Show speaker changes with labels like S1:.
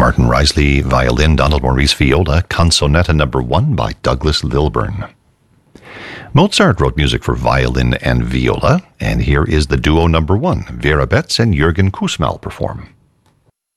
S1: Martin Risley, violin, Donald Maurice, viola, Canzonetta No. 1 by Douglas Lilburn. Mozart wrote music for violin and viola, and here is the duo No. 1, Vera Betts and Jürgen Kussmaul perform.